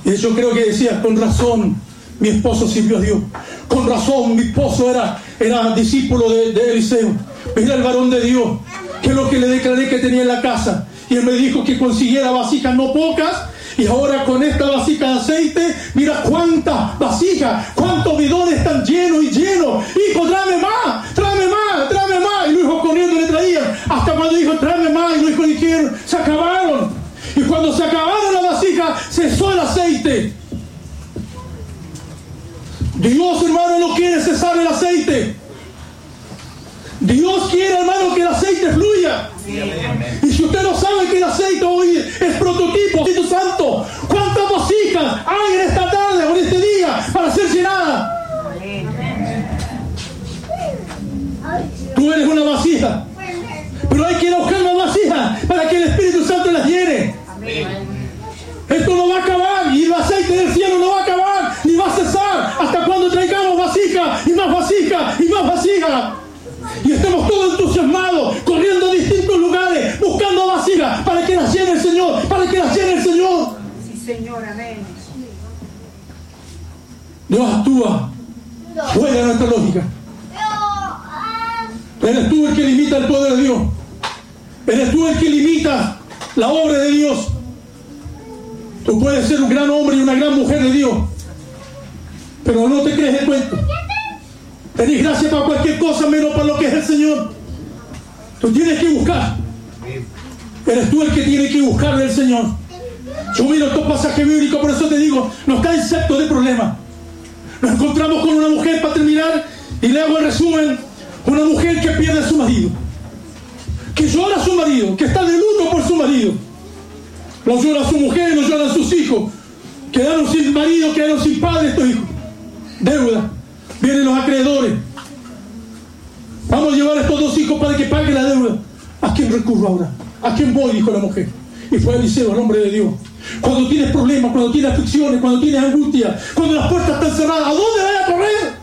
Y yo creo que decía, con razón mi esposo sirvió a Dios. Con razón mi esposo era discípulo de Eliseo. Mira el varón de Dios, que es lo que le declaré que tenía en la casa. Y él me dijo que consiguiera vasijas no pocas. Y ahora con esta vasija de aceite, mira cuántas vasijas, cuántos bidones están llenos y llenos. Hijo, tráeme más, tráeme más, tráeme más. Y los hijos corriendo le traían. Hasta cuando dijo, tráeme más, y los hijos dijeron, se acabaron. Y cuando se acabaron las vasijas, cesó el aceite. Dios, hermano, no quiere cesar el aceite. Dios quiere, hermano, que el aceite fluya. Y si usted no sabe que el aceite hoy es prototipo, Espíritu Santo, ¿cuántas vasijas hay en esta tarde o en este día para ser llenadas? Tú eres una vasija, pero hay que ir a buscar más vasijas para que el Espíritu Santo las llene. Esto no va a acabar, y el aceite del cielo no va a acabar, ni va a cesar hasta cuando traigamos vasijas y más vasijas y más vasijas. Y estamos todos entusiasmados, corriendo a distintos lugares, buscando vasijas para que las llene el Señor, para que las llene el Señor. Sí, Señor, amén. Dios actúa fuera de nuestra lógica. Eres tú el que limita el poder de Dios. Eres tú el que limita la obra de Dios. Tú puedes ser un gran hombre y una gran mujer de Dios, pero no te crees el cuento. Tenés gracia para cualquier cosa menos para lo que es el Señor. Tú tienes que buscar. Eres tú el que tiene que buscar del Señor. Yo miro estos pasajes bíblicos, por eso te digo, no está excepto de problemas. Nos encontramos con una mujer, para terminar, y le hago el resumen. Una mujer que pierde a su marido, que llora a su marido, que está de luto por su marido. No llora a su mujer, no lloran sus hijos. Quedaron sin marido, quedaron sin padre estos hijos. Deuda. Vienen los acreedores. Vamos a llevar a estos dos hijos para que paguen la deuda. ¿A quién recurro ahora? ¿A quién voy? Dijo la mujer. Y fue Eliseo, el hombre de Dios. Cuando tienes problemas, cuando tienes aflicciones, cuando tienes angustia, cuando las puertas están cerradas, ¿a dónde vas a correr?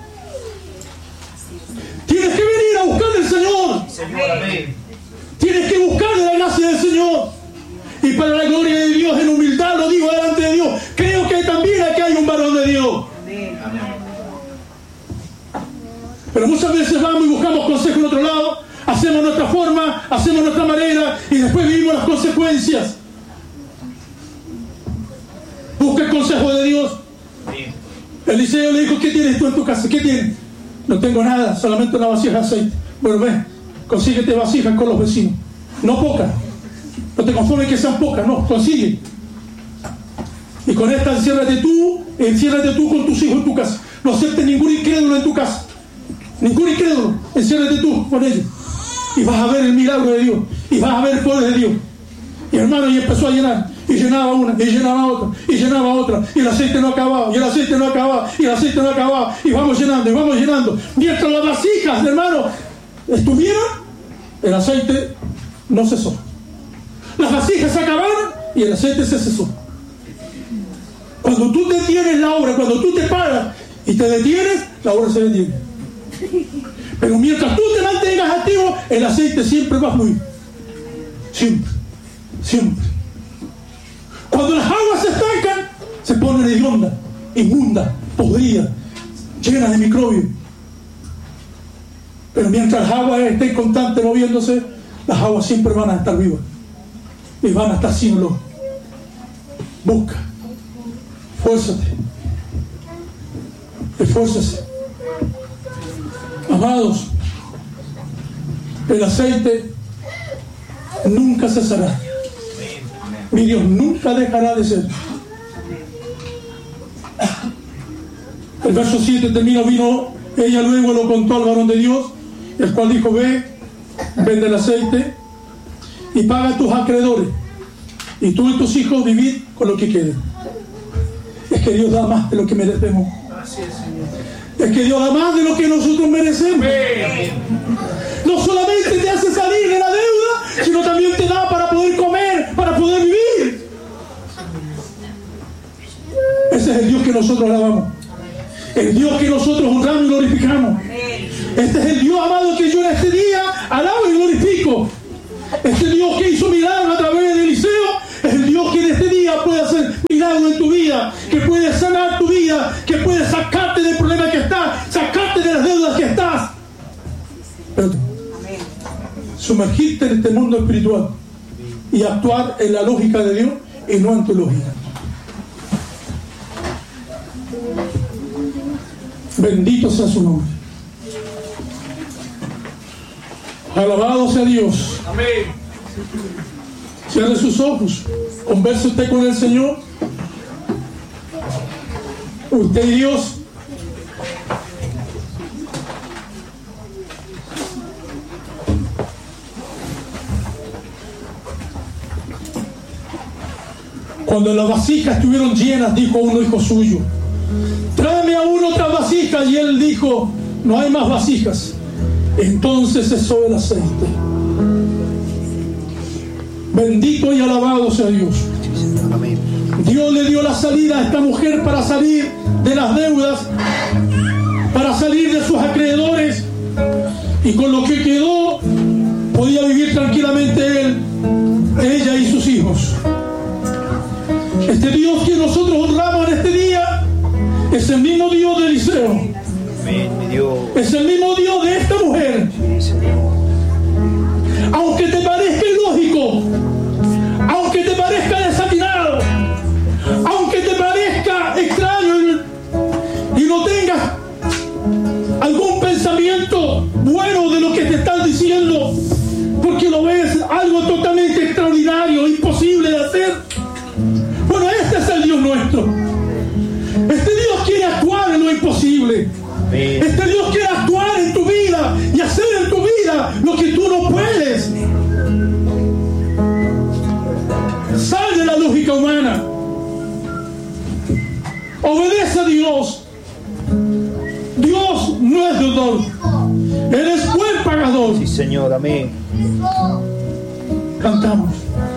Tienes que venir a buscar del Señor. Señor, amén. Tienes que buscar de la gracia del Señor. Y para la gloria de Dios, en humildad lo digo delante de Dios. Creo que también aquí hay un varón de Dios. Amén. Pero muchas veces vamos y buscamos consejo en otro lado, hacemos nuestra forma, hacemos nuestra manera y después vivimos las consecuencias. Busca el consejo de Dios. Eliseo le dijo, ¿qué tienes tú en tu casa? ¿Qué tienes? No tengo nada, solamente una vasija de aceite. Bueno, ven, consíguete vasijas con los vecinos. No pocas. No te conformes que sean pocas, no, consigue. Y con esta enciérrate tú con tus hijos en tu casa. No aceptes ningún incrédulo en tu casa. Ningún incrédulo, enciérrate tú con ellos. Y vas a ver el milagro de Dios. Y vas a ver el poder de Dios. Y hermano, y empezó a llenar. Y llenaba una, y llenaba otra, y llenaba otra. Y el aceite no acababa, y el aceite no acababa, y el aceite no acababa. Y vamos llenando, y vamos llenando. Mientras las vasijas, hermano, estuvieron, el aceite no cesó. Las vasijas se acabaron y el aceite se cesó. Cuando tú detienes la obra, cuando tú te paras y te detienes, la obra se detiene. Pero mientras tú te mantengas activo, el aceite siempre va a fluir. Siempre, siempre. Cuando las aguas se estancan, se ponen hediondas, inmundas, podridas, llenas de microbios. Pero mientras las aguas estén constantes moviéndose, las aguas siempre van a estar vivas y van a estar sin olor. Busca, esfuérzate, esfuércese. Amados, el aceite nunca cesará. Mi Dios nunca dejará de ser. El verso 7 termina, vino ella luego lo contó al varón de Dios, el cual dijo, ve, vende el aceite y paga a tus acreedores, y tú y tus hijos vivid con lo que quede. Es que Dios da más de lo que merecemos. Es que Dios da más de lo que nosotros merecemos. No solamente te hace salir de la deuda, sino también te da para poder comer, para poder vivir. Ese es el Dios que nosotros alabamos. El Dios que nosotros honramos y glorificamos. Este es el Dios, amado, que yo en este día alabo y glorifico. Este Dios que hizo milagros a través de Eliseo es el Dios que en este día puede hacer milagros en tu vida, que sumergirte en este mundo espiritual y actuar en la lógica de Dios y no en tu lógica. Bendito sea su nombre. Alabado sea Dios. Amén. Cierre sus ojos. Converse usted con el Señor. Usted y Dios. Cuando las vasijas estuvieron llenas, dijo uno hijo suyo: tráeme aún otra vasija. Y él dijo: no hay más vasijas. Entonces cesó el aceite. Bendito y alabado sea Dios. Dios le dio la salida a esta mujer para salir de las deudas, para salir de sus acreedores, y con lo que quedó podía vivir tranquilamente él, ella y sus hijos. Este Dios que nosotros honramos en este día es el mismo Dios de Eliseo. Es el mismo Dios de esta mujer. Aunque te parezca ilógico, aunque te parezca desatinado, aunque te parezca extraño y no tengas algún pensamiento bueno de lo que te están diciendo, porque lo ves algo totalmente extraordinario, imposible de hacer. Bueno, este es el Dios nuestro. Este Dios quiere actuar en lo imposible. Este Dios quiere actuar en tu vida y hacer en tu vida lo que tú no puedes. Sal de la lógica humana. Obedece a Dios. Dios no es deudor. Él es buen pagador. Sí, Señor, amén. Cantamos.